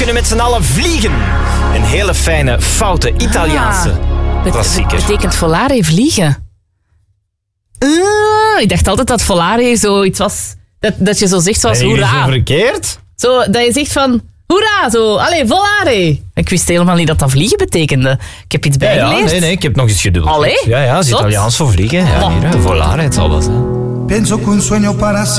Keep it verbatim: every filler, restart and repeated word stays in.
kunnen met z'n allen vliegen. Een hele fijne, foute Italiaanse ah, klassieker. Dat betekent volare vliegen. Uh, ik dacht altijd dat volare zoiets was... Dat, dat je zo zegt zoals Ben je hoera. zo verkeerd? Zo, dat je zegt van... Hoera, zo. Allee, volare. Ik wist helemaal niet dat dat vliegen betekende. Ik heb iets Ja, bijgeleerd. ja, nee, nee, ik heb nog eens geduld. Allee? Ja, ja, het is Zot. Italiaans voor vliegen. Ja, Oh. hier, volare, het zal wel zijn. Penso che un sogno para